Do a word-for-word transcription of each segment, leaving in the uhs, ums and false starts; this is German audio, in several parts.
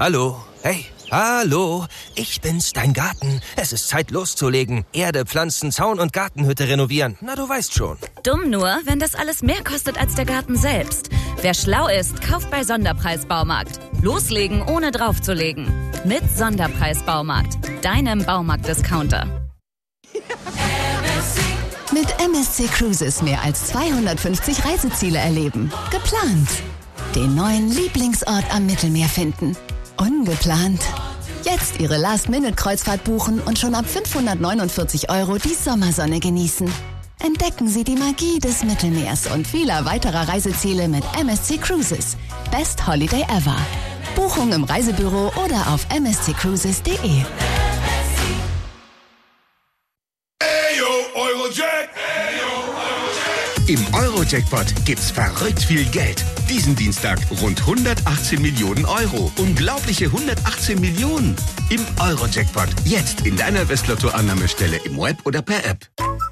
Hallo? Hey, hallo? Ich bin's, dein Garten. Es ist Zeit loszulegen. Erde, Pflanzen, Zaun und Gartenhütte renovieren. Na, du weißt schon. Dumm nur, wenn das alles mehr kostet als der Garten selbst. Wer schlau ist, kauft bei Sonderpreis Baumarkt. Loslegen, ohne draufzulegen. Mit Sonderpreis Baumarkt. Deinem Baumarkt-Discounter. Mit M S C Cruises mehr als zweihundertfünfzig Reiseziele erleben. Geplant. Den neuen Lieblingsort am Mittelmeer finden. Ungeplant. Jetzt Ihre Last-Minute-Kreuzfahrt buchen und schon ab fünfhundertneunundvierzig Euro die Sommersonne genießen. Entdecken Sie die Magie des Mittelmeers und vieler weiterer Reiseziele mit M S C Cruises. Best Holiday ever. Buchung im Reisebüro oder auf m s c cruises punkt d e. Im Euro-Jackpot gibt's verrückt viel Geld. Diesen Dienstag rund hundertachtzehn Millionen Euro. Unglaubliche hundertachtzehn Millionen. Im Euro-Jackpot. Jetzt in deiner Westlotto-Annahmestelle im Web oder per App.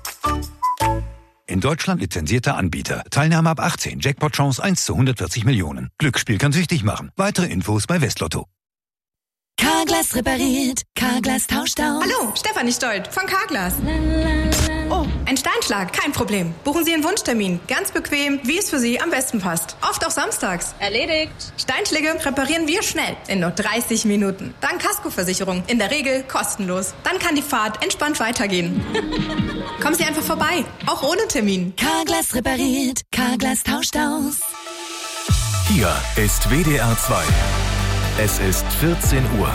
In Deutschland lizenzierter Anbieter. Teilnahme ab achtzehn. Jackpot-Chance eins zu hundertvierzig Millionen. Glücksspiel kann süchtig machen. Weitere Infos bei Westlotto. Carglass repariert. Carglass tauscht aus. Hallo, Stefanie Stolt von Carglass. Oh, ein Steinschlag, kein Problem. Buchen Sie einen Wunschtermin. Ganz bequem, wie es für Sie am besten passt. Oft auch samstags. Erledigt. Steinschläge reparieren wir schnell, in nur dreißig Minuten. Dank Kaskoversicherung, in der Regel kostenlos. Dann kann die Fahrt entspannt weitergehen. Kommen Sie einfach vorbei, auch ohne Termin. Carglass repariert. Carglass tauscht aus. Hier ist W D R zwei. Es ist vierzehn Uhr.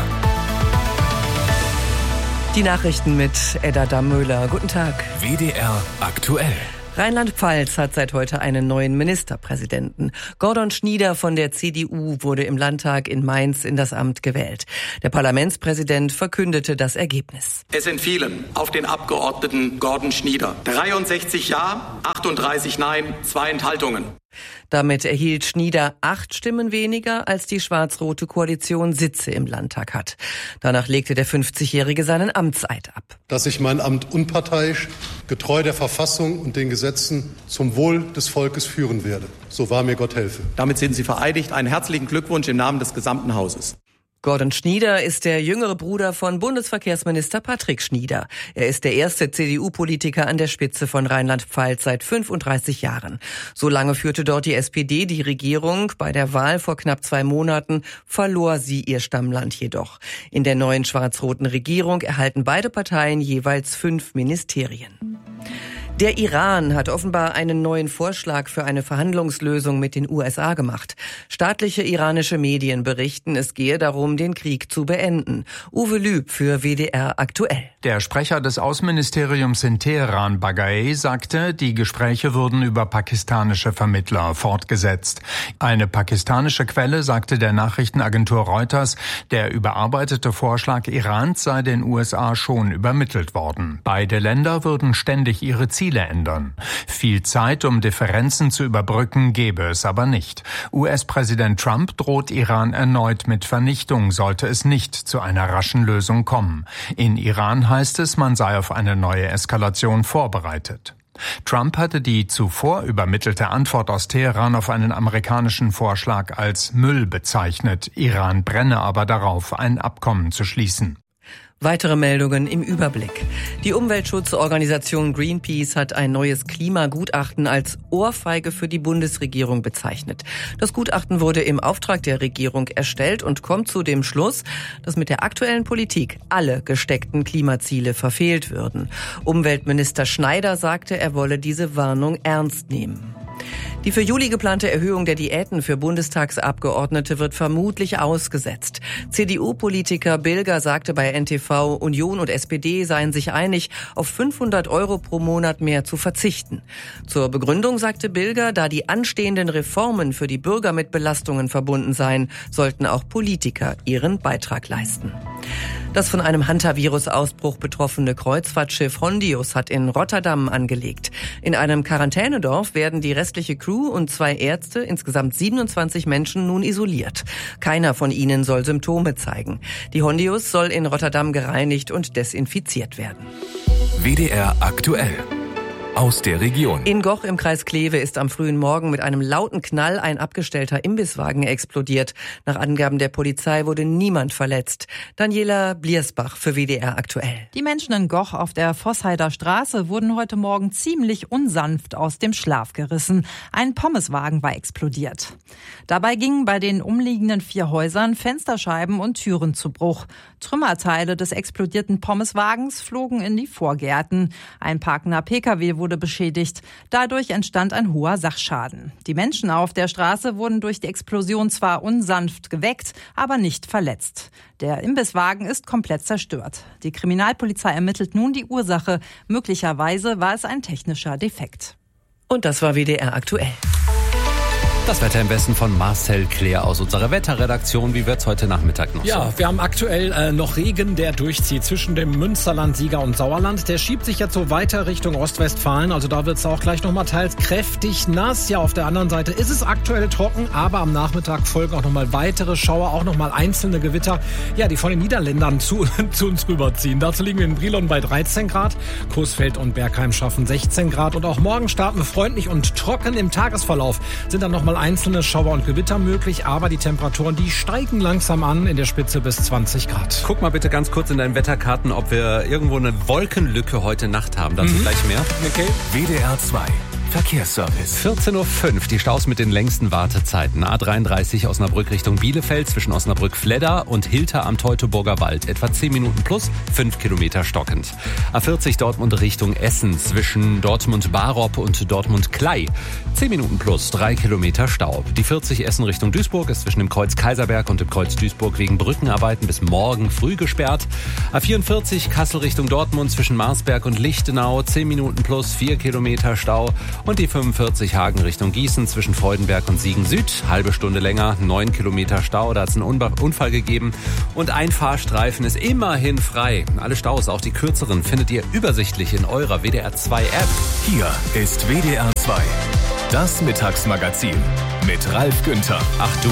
Die Nachrichten mit Edda Dammöhler. Guten Tag. W D R aktuell. Rheinland-Pfalz hat seit heute einen neuen Ministerpräsidenten. Gordon Schnieder von der C D U wurde im Landtag in Mainz in das Amt gewählt. Der Parlamentspräsident verkündete das Ergebnis. Es entfielen auf den Abgeordneten Gordon Schnieder dreiundsechzig Ja, achtunddreißig Nein, zwei Enthaltungen. Damit erhielt Schnieder acht Stimmen weniger, als die schwarz-rote Koalition Sitze im Landtag hat. Danach legte der fünfzigjährige seinen Amtseid ab. Dass ich mein Amt unparteiisch, getreu der Verfassung und den Gesetzen zum Wohl des Volkes führen werde. So wahr mir Gott helfe. Damit sind Sie vereidigt. Einen herzlichen Glückwunsch im Namen des gesamten Hauses. Gordon Schnieder ist der jüngere Bruder von Bundesverkehrsminister Patrick Schnieder. Er ist der erste C D U-Politiker an der Spitze von Rheinland-Pfalz seit fünfunddreißig Jahren. So lange führte dort die S P D die Regierung. Bei der Wahl vor knapp zwei Monaten verlor sie ihr Stammland jedoch. In der neuen schwarz-roten Regierung erhalten beide Parteien jeweils fünf Ministerien. Der Iran hat offenbar einen neuen Vorschlag für eine Verhandlungslösung mit den U S A gemacht. Staatliche iranische Medien berichten, es gehe darum, den Krieg zu beenden. Uwe Lüb für W D R aktuell. Der Sprecher des Außenministeriums in Teheran, Bagaei, sagte, die Gespräche würden über pakistanische Vermittler fortgesetzt. Eine pakistanische Quelle sagte der Nachrichtenagentur Reuters, der überarbeitete Vorschlag Irans sei den U S A schon übermittelt worden. Beide Länder würden ständig ihre Ziele ändern. Viel Zeit, um Differenzen zu überbrücken, gäbe es aber nicht. U S-Präsident Trump droht Iran erneut mit Vernichtung, sollte es nicht zu einer raschen Lösung kommen. In Iran heißt es, man sei auf eine neue Eskalation vorbereitet. Trump hatte die zuvor übermittelte Antwort aus Teheran auf einen amerikanischen Vorschlag als Müll bezeichnet. Iran brenne aber darauf, ein Abkommen zu schließen. Weitere Meldungen im Überblick. Die Umweltschutzorganisation Greenpeace hat ein neues Klimagutachten als Ohrfeige für die Bundesregierung bezeichnet. Das Gutachten wurde im Auftrag der Regierung erstellt und kommt zu dem Schluss, dass mit der aktuellen Politik alle gesteckten Klimaziele verfehlt würden. Umweltminister Schneider sagte, er wolle diese Warnung ernst nehmen. Die für Juli geplante Erhöhung der Diäten für Bundestagsabgeordnete wird vermutlich ausgesetzt. C D U-Politiker Bilger sagte bei N T V, Union und S P D seien sich einig, auf fünfhundert Euro pro Monat mehr zu verzichten. Zur Begründung sagte Bilger, da die anstehenden Reformen für die Bürger mit Belastungen verbunden seien, sollten auch Politiker ihren Beitrag leisten. Das von einem Hantavirus-Ausbruch betroffene Kreuzfahrtschiff Hondius hat in Rotterdam angelegt. In einem Quarantänedorf werden die restliche Crew und zwei Ärzte, insgesamt siebenundzwanzig Menschen, nun isoliert. Keiner von ihnen soll Symptome zeigen. Die Hondius soll in Rotterdam gereinigt und desinfiziert werden. W D R aktuell. aus der Region. In Goch im Kreis Kleve ist am frühen Morgen mit einem lauten Knall ein abgestellter Imbisswagen explodiert. Nach Angaben der Polizei wurde niemand verletzt. Daniela Bliersbach für W D R aktuell. Die Menschen in Goch auf der Vossheider Straße wurden heute Morgen ziemlich unsanft aus dem Schlaf gerissen. Ein Pommeswagen war explodiert. Dabei gingen bei den umliegenden vier Häusern Fensterscheiben und Türen zu Bruch. Trümmerteile des explodierten Pommeswagens flogen in die Vorgärten. Ein parkender Pkw wurde beschädigt. Dadurch entstand ein hoher Sachschaden. Die Menschen auf der Straße wurden durch die Explosion zwar unsanft geweckt, aber nicht verletzt. Der Imbisswagen ist komplett zerstört. Die Kriminalpolizei ermittelt nun die Ursache. Möglicherweise war es ein technischer Defekt. Und das war W D R aktuell. Das Wetter im Westen von Marcel Claire aus unserer Wetterredaktion. Wie wird's heute Nachmittag noch Ja, so? wir haben aktuell äh, noch Regen, der durchzieht zwischen dem Münsterland, Sieger und Sauerland. Der schiebt sich jetzt so weiter Richtung Ostwestfalen. Also da wird's auch gleich nochmal teils kräftig nass. Ja, auf der anderen Seite ist es aktuell trocken, aber am Nachmittag folgen auch nochmal weitere Schauer, auch nochmal einzelne Gewitter, ja, die von den Niederländern zu, zu uns rüberziehen. Dazu liegen wir in Brilon bei dreizehn Grad. Coesfeld und Bergheim schaffen sechzehn Grad. Und auch morgen starten wir freundlich und trocken im Tagesverlauf. Sind dann nochmal einzelne Schauer und Gewitter möglich, aber die Temperaturen, die steigen langsam an, in der Spitze bis zwanzig Grad. Guck mal bitte ganz kurz in deinen Wetterkarten, ob wir irgendwo eine Wolkenlücke heute Nacht haben. Dazu mhm. gleich mehr. Okay. W D R zwei Verkehrsservice. vierzehn Uhr fünf, die Staus mit den längsten Wartezeiten. A dreiunddreißig Osnabrück Richtung Bielefeld zwischen Osnabrück-Fledder und Hilter am Teutoburger Wald. Etwa zehn Minuten plus, fünf Kilometer stockend. A vierzig Dortmund Richtung Essen zwischen Dortmund-Barop und Dortmund-Klei. zehn Minuten plus, drei Kilometer Stau. Die vierzig Essen Richtung Duisburg ist zwischen dem Kreuz Kaiserberg und dem Kreuz Duisburg wegen Brückenarbeiten bis morgen früh gesperrt. A vierundvierzig Kassel Richtung Dortmund zwischen Marsberg und Lichtenau. zehn Minuten plus, vier Kilometer Stau. Und die fünfundvierzig Hagen Richtung Gießen zwischen Freudenberg und Siegen Süd. Halbe Stunde länger, neun Kilometer Stau. Da hat es einen Unfall gegeben. Und ein Fahrstreifen ist immerhin frei. Alle Staus, auch die kürzeren, findet ihr übersichtlich in eurer W D R zwei App. Hier ist W D R zwei. Das Mittagsmagazin mit Ralf Günther. Ach du...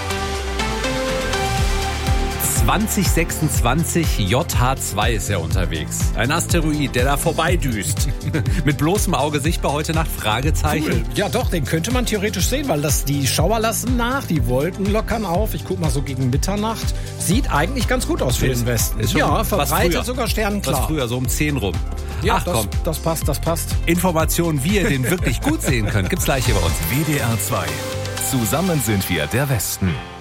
zwanzig sechsundzwanzig J H zwei ist ja unterwegs. Ein Asteroid, der da vorbeidüst. Mit bloßem Auge sichtbar heute Nacht? Fragezeichen. Cool. Ja doch, den könnte man theoretisch sehen, weil das die Schauer lassen nach, die Wolken lockern auf. Ich guck mal so gegen Mitternacht. Sieht eigentlich ganz gut aus für ist, den Westen. Ist schon ja, verbreitet sogar sternenklar. Was früher, so um zehn rum. Ja, Ach das, komm. das passt, das passt. Informationen, wie ihr den wirklich gut sehen könnt, gibt's gleich hier bei uns. W D R zwei. Zusammen sind wir der Westen.